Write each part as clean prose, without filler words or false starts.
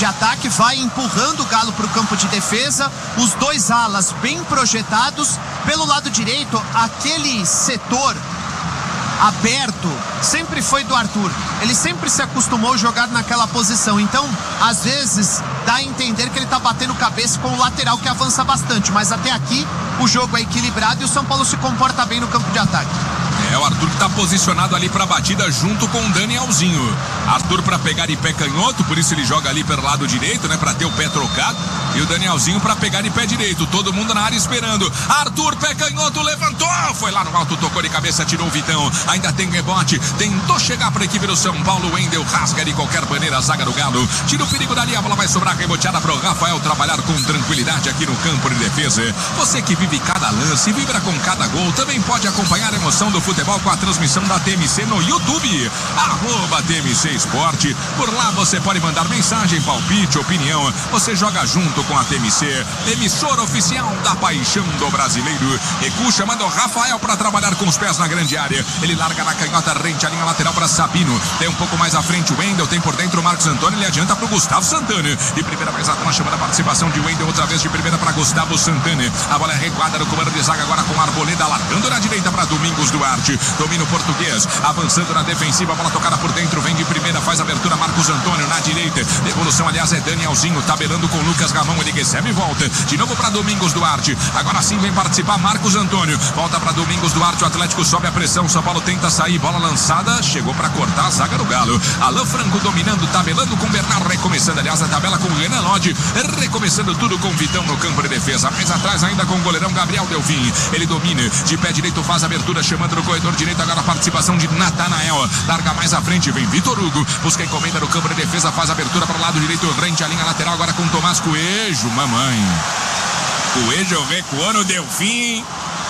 ataque, vai empurrando o Galo para o campo de defesa, os dois alas bem projetados. Pelo lado direito, aquele setor aberto sempre foi do Arthur, ele sempre se acostumou a jogar naquela posição, então às vezes dá a entender que ele tá batendo cabeça com o lateral que avança bastante, mas até aqui o jogo é equilibrado e o São Paulo se comporta bem no campo de ataque. É o Arthur que tá posicionado ali pra batida junto com o Danielzinho. Arthur pra pegar de pé canhoto, por isso ele joga ali pelo lado direito, né? Pra ter o pé trocado. E o Danielzinho pra pegar de pé direito. Todo mundo na área esperando. Arthur, pé canhoto, levantou. Foi lá no alto, tocou de cabeça, tirou o Vitão. Ainda tem rebote. Tentou chegar pra equipe do São Paulo. Wendel rasga de qualquer maneira a zaga do Galo. Tira o perigo dali, a bola vai sobrar reboteada pro Rafael trabalhar com tranquilidade aqui no campo de defesa. Você que vive cada lance, vibra com cada gol, também pode acompanhar a emoção do futebol com a transmissão da TMC no YouTube, @TMC Esporte. Por lá você pode mandar mensagem, palpite, opinião. Você joga junto com a TMC, emissora oficial da paixão do brasileiro. Ecu chamando o Rafael para trabalhar com os pés na grande área. Ele larga na canhota, rente a linha lateral para Sabino. Tem um pouco mais à frente o Wendel, tem por dentro o Marcos Antônio. Ele adianta para o Gustavo Santana. De primeira mais atrás, chamando a participação de Wendel, outra vez de primeira para Gustavo Santana. A bola é recuada no comando de zaga agora com Arboleda, largando na direita para Domingos Duarte. Domina o português, avançando na defensiva, a bola tocada por dentro, vem de primeira, faz abertura Marcos Antônio na direita. Devolução, aliás, é Danielzinho, tabelando com Lucas Gamão, ele recebe e volta. De novo para Domingos Duarte. Agora sim vem participar Marcos Antônio. Volta para Domingos Duarte, o Atlético sobe a pressão, São Paulo tenta sair, bola lançada, chegou para cortar a zaga do Galo. Alan Franco dominando, tabelando com Bernardo, recomeçando, aliás, a tabela com Renan Lodge, recomeçando tudo com Vitão no campo de defesa. Mais atrás ainda com o goleirão Gabriel Delfim. Ele domina, de pé direito faz a abertura, chamando no corredor direito, agora a participação de Natanael. Larga mais à frente, vem Vitor Hugo, busca a encomenda no campo de defesa, faz a abertura para o lado direito, rente a linha lateral agora com Tomás Coelho, mamãe. Coelho recuou no Delfim.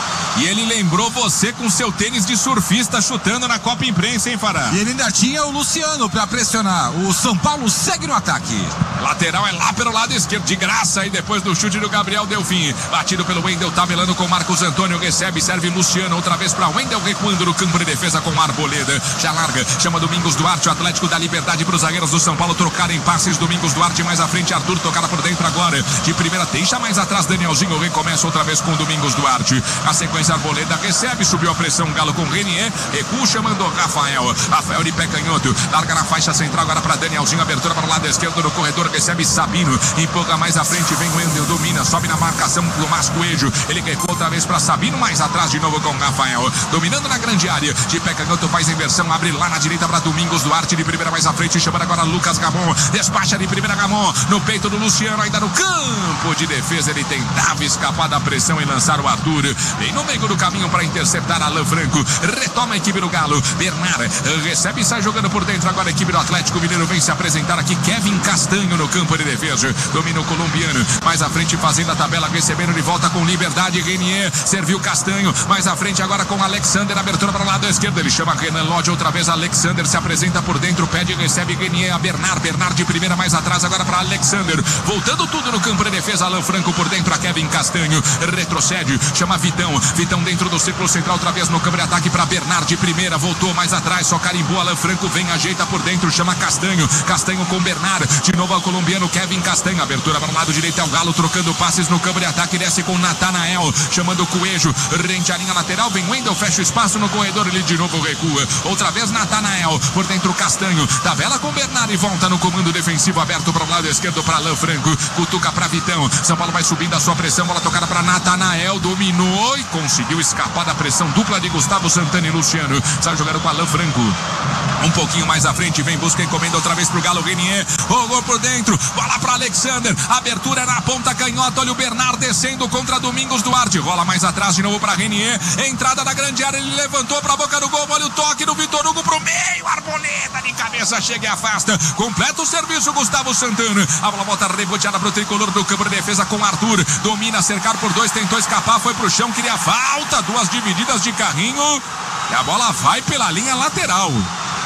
E ele lembrou você com seu tênis de surfista chutando na Copa Imprensa, hein, Fará? E ele ainda tinha o Luciano pra pressionar. O São Paulo segue no ataque. Lateral é lá pelo lado esquerdo, de graça, aí depois do chute do Gabriel Delfim. Batido pelo Wendel, tabelando com Marcos Antônio, recebe, serve Luciano, outra vez pra Wendel, recuando no campo de defesa com Arboleda. Já larga, chama Domingos Duarte, o Atlético dá liberdade pros zagueiros do São Paulo trocarem passes. Domingos Duarte mais à frente, Arthur tocada por dentro agora. De primeira, deixa mais atrás, Danielzinho recomeça outra vez com Domingos Duarte. A sequência Arboleda recebe, subiu a pressão, Galo com Renier, recua chamando Rafael de pé canhoto, larga na faixa central agora para Danielzinho, abertura para o lado esquerdo do corredor, recebe Sabino, empurra mais à frente, vem o Wendel, domina, sobe na marcação do Tomás Coelho, ele recua outra vez para Sabino, mais atrás de novo com Rafael, dominando na grande área, de pé canhoto faz a inversão, abre lá na direita para Domingos Duarte, de primeira mais à frente, chamando agora Lucas Gamon, despacha de primeira Gamon, no peito do Luciano, ainda no campo de defesa, ele tentava escapar da pressão e lançar o Arthur, vem no meio do caminho para interceptar Alan Franco, retoma a equipe do Galo, Bernard recebe e sai jogando por dentro, agora a equipe do Atlético Mineiro vem se apresentar aqui, Kevin Castanho no campo de defesa, domina o colombiano, mais à frente fazendo a tabela, recebendo de volta com liberdade, Renier, serviu Castanho, mais à frente agora com Alexander, abertura para o lado esquerdo, ele chama Renan Lodge, outra vez Alexander se apresenta por dentro, pede e recebe Renier, a Bernard de primeira mais atrás agora para Alexander, voltando tudo no campo de defesa, Alan Franco por dentro, a Kevin Castanho, retrocede, chama Vitão dentro do círculo central, outra vez no campo de ataque para Bernard de primeira, voltou mais atrás, só carimbou, Alan Franco vem, ajeita por dentro, chama Castanho com Bernard, de novo ao colombiano Kevin Castanho, abertura para o lado direito, é o Galo trocando passes no campo de ataque, desce com Natanael, chamando o Coelho, rente a linha lateral, vem Wendel, fecha o espaço no corredor, ele de novo recua, outra vez Natanael, por dentro Castanho, tabela com Bernard e volta no comando defensivo, aberto para o lado esquerdo para Alan Franco, cutuca para Vitão, São Paulo vai subindo a sua pressão, bola tocada para Natanael, dominou e conseguiu escapar da pressão dupla de Gustavo Santana e Luciano, sai jogando com Alan Franco, um pouquinho mais à frente, vem busca encomenda outra vez pro Galo, Renier, rolou por dentro, bola para Alexander, abertura na ponta canhota, olha o Bernard descendo contra Domingos Duarte, rola mais atrás de novo para Renier, entrada da grande área, ele levantou para a boca do gol, olha o toque do Vitor Hugo pro meio, Arboleda de cabeça, chega e afasta, completa o serviço Gustavo Santana, a bola volta reboteada pro tricolor do campo de defesa com Arthur, domina, cercar por dois, tentou escapar, foi pro chão, queria falta, duas divididas de carrinho, e a bola vai pela linha lateral.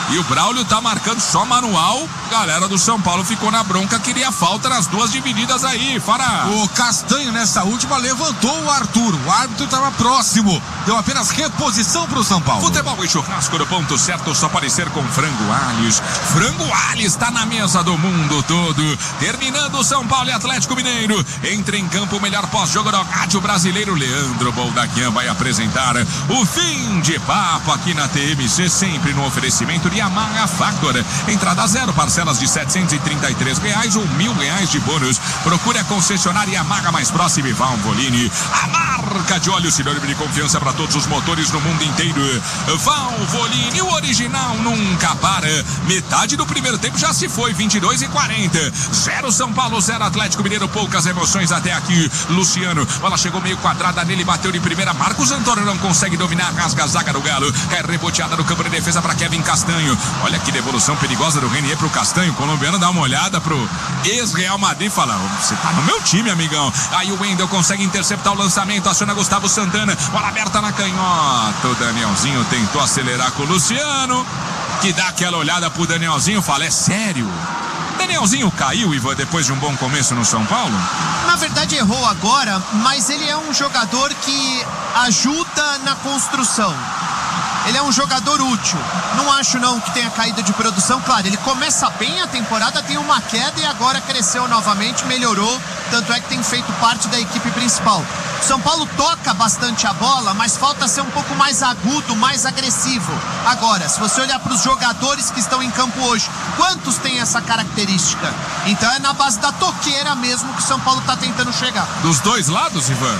E o Braulio tá marcando só manual. Galera do São Paulo ficou na bronca, queria falta nas duas divididas aí, Fará. O Castanho nessa última levantou o Arthur. O árbitro estava próximo. Deu apenas reposição pro São Paulo. Futebol e churrasco no ponto certo, só pode ser com Frango Alhes. Frango Alhes tá na mesa do mundo todo. Terminando o São Paulo e Atlético Mineiro. Entra em campo o melhor pós-jogo do rádio brasileiro. Leandro Boldaquian vai apresentar o fim de papo aqui na TMC, sempre no oferecimento de Yamaha Factor. Entrada zero, parcelas de R$733 ou R$1.000 de bônus. Procure a concessionária Yamaha mais próxima e Valvoline, a marca de óleo sinônimo de confiança para todos os motores no mundo inteiro. Valvoline, o original nunca para. Metade do primeiro tempo já se foi, 22:40. 0 São Paulo, 0 Atlético Mineiro, poucas emoções até aqui. Luciano, bola chegou meio quadrada nele, bateu de primeira. Marcos Antônio não consegue dominar, rasga a zaga do Galo. Cai reboteada no campo de defesa para Kevin Castanho. Olha que devolução perigosa do Renier pro Castanho. O colombiano dá uma olhada pro ex-Real Madrid e fala: você tá no meu time, amigão. Aí o Wendel consegue interceptar o lançamento, aciona Gustavo Santana. Bola aberta na canhota. O Danielzinho tentou acelerar com o Luciano, que dá aquela olhada pro Danielzinho, fala: é sério? Danielzinho caiu, Ivan, depois de um bom começo no São Paulo? Na verdade errou agora, mas ele é um jogador que ajuda na construção. Ele é um jogador útil. Não acho não que tenha caído de produção. Claro, ele começa bem a temporada, tem uma queda e agora cresceu novamente, melhorou. Tanto é que tem feito parte da equipe principal. O São Paulo toca bastante a bola, mas falta ser um pouco mais agudo, mais agressivo. Agora, se você olhar para os jogadores que estão em campo hoje, quantos têm essa característica? Então é na base da toqueira mesmo que o São Paulo está tentando chegar. Dos dois lados, Ivan?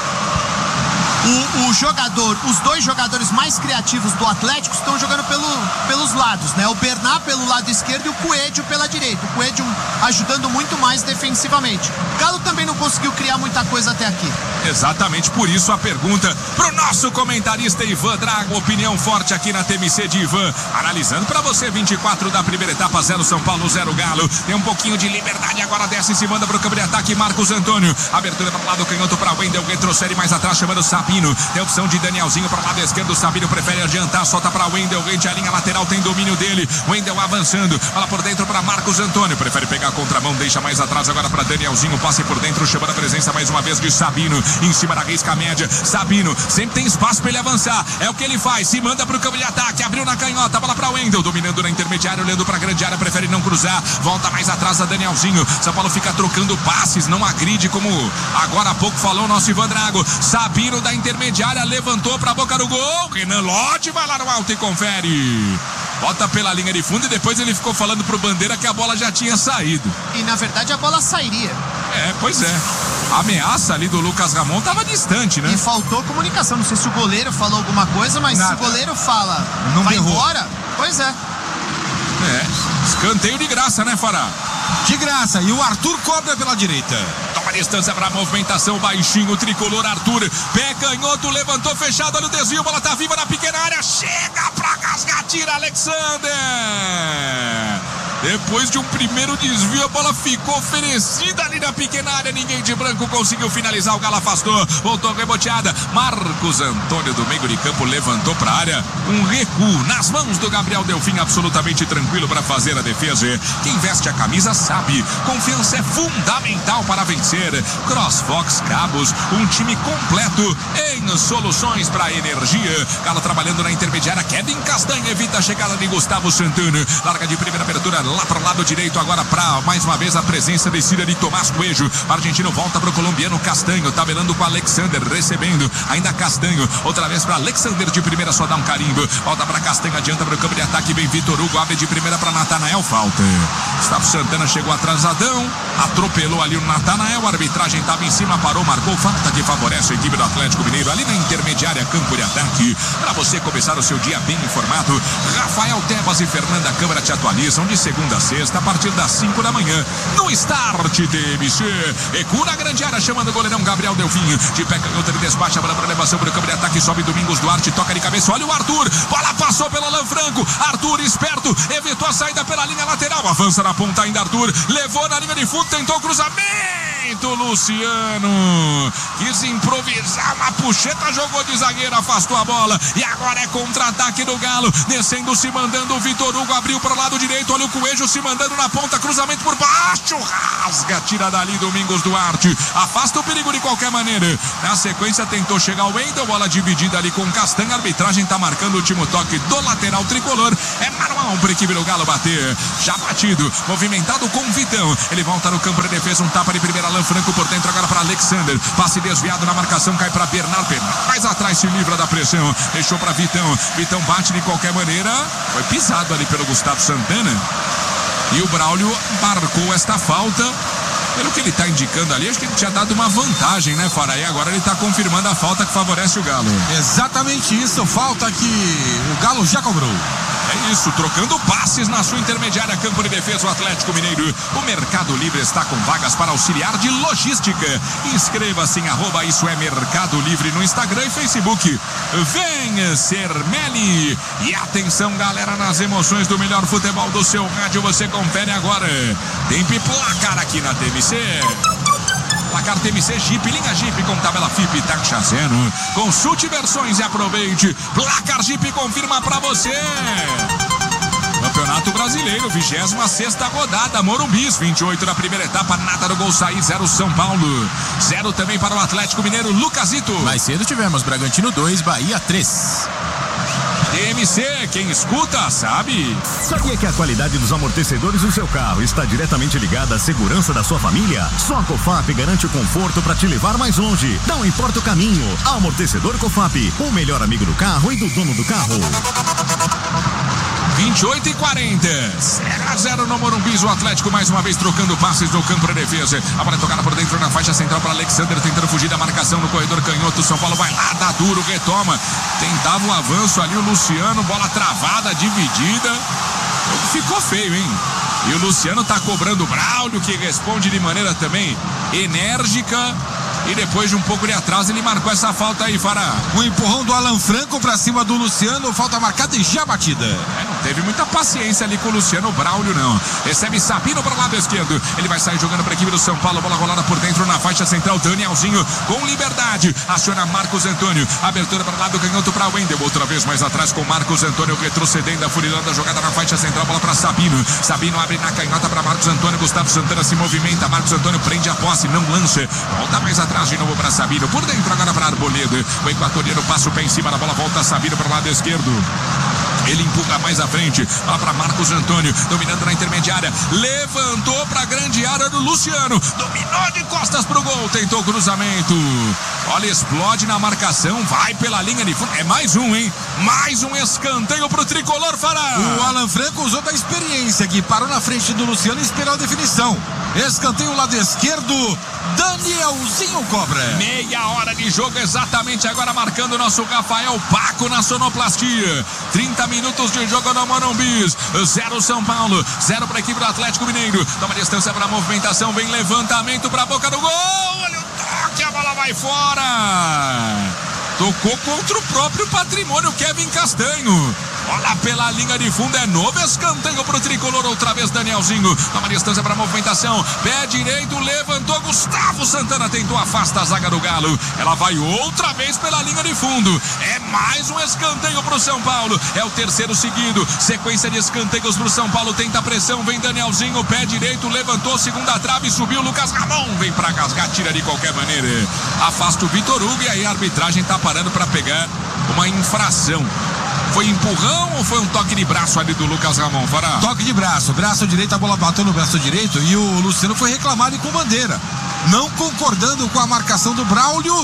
Os dois jogadores mais criativos do Atlético estão jogando pelos lados, né? O Bernat pelo lado esquerdo e o Coelho pela direita. O Coelho ajudando muito mais defensivamente. O Galo também não conseguiu criar muita coisa até aqui. Exatamente, por isso a pergunta pro nosso comentarista Ivan Drago, opinião forte aqui na TMC de Ivan, analisando para você 24 da primeira etapa, 0 São Paulo, 0 Galo. Tem um pouquinho de liberdade, agora desce e se manda pro campo de ataque Marcos Antônio. Abertura para o lado canhoto para Wendel, retrocede mais atrás chamando Sabino. Tem a opção de Danielzinho para o lado esquerdo, Sabino prefere adiantar, solta para Wendel, rente a linha lateral, tem domínio dele. Wendel avançando, bola por dentro para Marcos Antônio, prefere pegar a contramão, deixa mais atrás agora para Danielzinho, passe por dentro, chamando a presença mais uma vez de Sabino, em cima da risca média. Sabino sempre tem espaço para ele avançar, é o que ele faz, se manda para o campo de ataque, abriu na canhota, bola para Wendel, dominando na intermediária, olhando para a grande área, prefere não cruzar, volta mais atrás a Danielzinho. São Paulo fica trocando passes, não agride, como agora há pouco falou o nosso Ivan Drago. Sabino da intermediária levantou para a boca do gol, Renan Lodge vai lá no alto e confere, bota pela linha de fundo, e depois ele ficou falando pro Bandeira que a bola já tinha saído. E na verdade a bola sairia. Pois é. A ameaça ali do Lucas Ramon tava distante, né? E faltou comunicação. Não sei se o goleiro falou alguma coisa, mas nada. Se o goleiro fala, não vai embora, pois é. Escanteio de graça, né, Fará? De graça, e o Arthur cobra pela direita. Toma distância para a movimentação, baixinho, tricolor Arthur, pé canhoto, levantou, fechado, olha o desvio, bola tá viva na pequena área, chega pra rasgar, tira Alexander. Depois de um primeiro desvio, a bola ficou oferecida ali na pequena área, ninguém de branco conseguiu finalizar, o Galo afastou, voltou reboteada, Marcos Antônio do meio de campo levantou para a área, um recuo nas mãos do Gabriel Delfim, absolutamente tranquilo para fazer a defesa. Quem veste a camisa sabe, confiança é fundamental para vencer. CrossFox Cabos, um time completo em soluções para energia. Galo trabalhando na intermediária, Kevin Castanho evita a chegada de Gustavo Santana, larga de primeira abertura lá para o lado direito, agora para mais uma vez a presença descida de Tomás Coelho. O argentino volta para o colombiano Castanho, tabelando com Alexander, recebendo ainda Castanho, outra vez para Alexander de primeira, só dá um carimbo, volta para Castanho, adianta para o campo de ataque, vem Vitor Hugo, abre de primeira para Natanael, falta. Gustavo Santana chegou atrasadão, atropelou ali o Natanael, a arbitragem estava em cima, parou, marcou falta que favorece a equipe do Atlético Mineiro ali na intermediária, campo de ataque. Para você começar o seu dia bem informado, Rafael Tebas e Fernanda Câmara te atualizam de segunda a sexta, a partir das 5 da manhã, no Start TMC. Ecu na grande área, chamando o goleirão Gabriel Delfim, de pé canhoto, ele despacha a bola para elevação para o campo de ataque, sobe Domingos Duarte, toca de cabeça, olha o Arthur, bola passou pelo Alan Franco, Arthur esperto, evitou a saída pela linha lateral, avança na ponta ainda Arthur, levou na linha de fundo, tentou o cruzamento. jeito, Luciano. Quis improvisar uma puxeta, jogou de zagueiro, afastou a bola. E agora é contra-ataque do Galo. Descendo, se mandando o Vitor Hugo. Abriu para o lado direito. Olha o Coelho se mandando na ponta. Cruzamento por baixo. Rasga, tira dali Domingos Duarte. Afasta o perigo de qualquer maneira. Na sequência tentou chegar o Wendel. Bola dividida ali com Castanha. A arbitragem está marcando o último toque do lateral tricolor. É manual para a equipe do Galo bater. Já batido. Movimentado com o Vitão. Ele volta no campo de defesa. Um tapa de primeira. Alan Franco por dentro agora para Alexander. Passe desviado na marcação. Cai para Bernardo. Mais atrás se livra da pressão. Deixou para Vitão. Vitão bate de qualquer maneira. Foi pisado ali pelo Gustavo Santana. E o Braulio marcou esta falta. Pelo que ele está indicando ali, acho que ele tinha dado uma vantagem, né, Faraí? Agora ele está confirmando a falta que favorece o Galo. Exatamente isso, falta que o Galo já cobrou. É isso, trocando passes na sua intermediária, campo de defesa, o Atlético Mineiro. O Mercado Livre está com vagas para auxiliar de logística. Inscreva-se em @isso é Mercado Livre no Instagram e Facebook. Venha ser Meli. E atenção, galera, nas emoções do melhor futebol do seu rádio, você confere agora. Tem placar aqui na TMC. Placar TMC Jeep, linha Jeep com tabela FIP, taxa zero. Consulte versões e aproveite. Placar Jeep confirma pra você. Campeonato Brasileiro, 26ª rodada, Morumbis, 28 na primeira etapa, nada do gol sair, 0 São Paulo. 0 também para o Atlético Mineiro, Lucasito. Mais cedo tivemos Bragantino 2, Bahia 3. TMC, quem escuta sabe. Sabia que a qualidade dos amortecedores do seu carro está diretamente ligada à segurança da sua família? Só a Cofap garante o conforto para te levar mais longe. Não importa o caminho. Amortecedor Cofap, o melhor amigo do carro e do dono do carro. 28:40, 0-0 no Morumbi. O Atlético mais uma vez trocando passes no campo de defesa. A bola é tocada por dentro na faixa central para Alexander, tentando fugir da marcação no corredor canhoto. São Paulo vai lá, dá duro, retoma. Tentava um avanço ali o Luciano, bola travada, dividida. Ficou feio, hein? E o Luciano tá cobrando o Braulio, que responde de maneira também enérgica. E depois de um pouco de atraso, ele marcou essa falta aí, Fará. O empurrão do Alan Franco pra cima do Luciano, falta marcada e já batida. Não teve muita paciência ali com o Luciano Braulio, não. Recebe Sabino para o lado esquerdo. Ele vai sair jogando para a equipe do São Paulo. Bola rolada por dentro na faixa central. Danielzinho com liberdade. Aciona Marcos Antônio. Abertura para o lado canhoto para Wendel. Outra vez mais atrás com Marcos Antônio retrocedendo, afunilando a jogada na faixa central. Bola para Sabino. Sabino abre na canhota para Marcos Antônio. Gustavo Santana se movimenta. Marcos Antônio prende a posse, não lança. Volta mais atrás de novo para Sabino. Por dentro agora para Arboleda. O equatoriano passa o pé em cima da bola. Volta Sabino para o lado esquerdo. Ele empurra mais à frente, lá para Marcos Antônio, dominando na intermediária, levantou para a grande área do Luciano, dominou de costas pro gol, tentou cruzamento, olha, explode na marcação, vai pela linha de fundo, é mais um, hein? Mais um escanteio pro tricolor, Fará. O Alan Franco usou da experiência aqui, parou na frente do Luciano e esperou a definição. Escanteio lado esquerdo, Danielzinho cobra. Meia hora de jogo exatamente agora, marcando o nosso Rafael Paco na sonoplastia. 30 minutos de jogo no Morumbi. 0 São Paulo, 0 para a equipe do Atlético Mineiro. Toma distância para a movimentação, vem levantamento para a boca do gol. Olha o toque, a bola vai fora. Tocou contra o próprio patrimônio, Kevin Castanho. Olha pela linha de fundo, é novo escanteio pro tricolor, outra vez Danielzinho. Toma distância para movimentação, pé direito, levantou, Gustavo Santana tentou, afasta a zaga do Galo. Ela vai outra vez pela linha de fundo. É mais um escanteio pro São Paulo. É o terceiro seguido. Sequência de escanteios pro São Paulo. Tenta pressão, vem Danielzinho, pé direito, levantou, segunda trave, subiu Lucas Ramon. Vem pra cascar, tira de qualquer maneira. Afasta o Vitor Hugo e aí a arbitragem tá parando para pegar uma infração. Foi empurrão ou foi um toque de braço ali do Lucas Ramon, Fará? Toque de braço, braço direito, a bola bateu no braço direito e o Luciano foi reclamado com bandeira. Não concordando com a marcação do Braulio,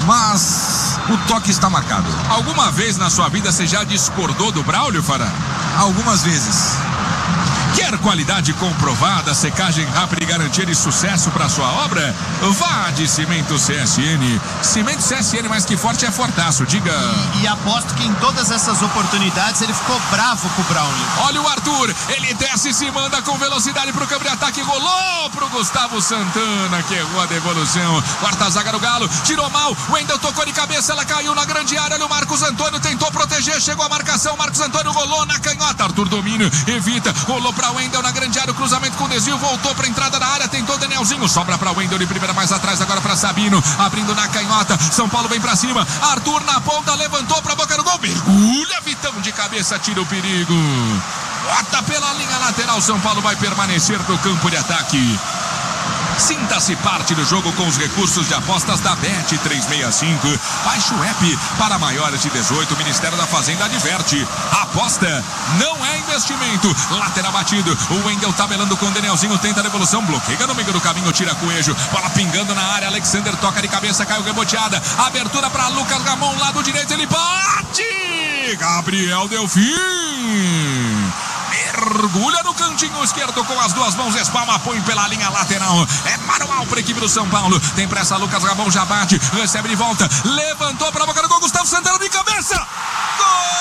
mas o toque está marcado. Alguma vez na sua vida você já discordou do Braulio, Fará? Algumas vezes. Quer qualidade comprovada, secagem rápida e garantia de sucesso para sua obra? Vá de Cimento CSN. Cimento CSN mais que forte é fortaço, diga. E aposto que em todas essas oportunidades ele ficou bravo com o Braulio. Olha o Arthur, ele desce e se manda com velocidade pro campo de ataque, rolou pro Gustavo Santana, que errou a devolução. Quarta zaga do Galo, tirou mal, o Wendel tocou de cabeça, ela caiu na grande área, olha o Marcos Antônio, tentou proteger, chegou a marcação, Marcos Antônio rolou na canhota, Arthur domina, evita, rolou pra Wendel na grande área, o cruzamento com desvio, voltou pra entrada da área, tentou Danielzinho, Denielzinho, sobra para Wendel de primeira, mais atrás agora para Sabino, abrindo na canhota, São Paulo vem para cima, Arthur na ponta, levantou para boca do gol, mergulha, Vitão de cabeça, tira o perigo, bota pela linha lateral, São Paulo vai permanecer no campo de ataque. Sinta-se parte do jogo com os recursos de apostas da Bet365. Baixe o app. Para maiores de 18, o Ministério da Fazenda adverte: aposta não é investimento. Lateral batido, o Wendel tabelando com o Danielzinho, tenta a devolução, bloqueia no meio do caminho, tira Coelho, bola pingando na área, Alexander toca de cabeça, caiu reboteada, abertura para Lucas Ramon, lado direito, ele bate! Gabriel Delfim mergulha no cantinho esquerdo com as duas mãos, espalma, põe pela linha lateral. É manual para a equipe do São Paulo. Tem pressa, Lucas Ramon já bate, recebe de volta, levantou para a boca do gol, Gustavo Santana de cabeça. Gol!